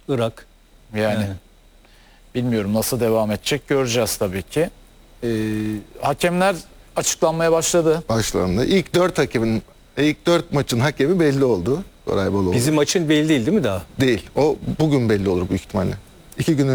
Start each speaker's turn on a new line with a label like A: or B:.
A: Irak.
B: Yani bilmiyorum nasıl devam edecek, göreceğiz tabii ki. Hakemler açıklanmaya başladı.
C: Başlarında. İlk 4 maçın hakemi belli oldu. Koray Baloğlu.
A: Bizim maçın belli değil mi daha?
C: Değil. O bugün belli olur büyük ihtimalle. 2 gün